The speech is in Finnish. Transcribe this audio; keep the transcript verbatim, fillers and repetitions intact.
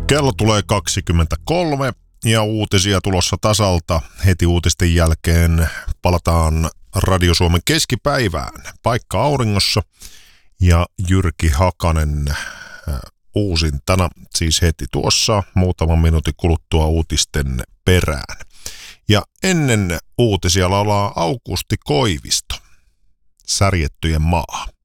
Kello tulee kaksikymmentäkolme ja uutisia tulossa tasalta. Heti uutisten jälkeen palataan Radio Suomen keskipäivään. Paikka auringossa ja Jyrki Hakanen uusintana siis heti tuossa muutaman minuutin kuluttua uutisten perään. Ja ennen uutisia laulaa Aukusti Koivisto, Särjettyjen maa.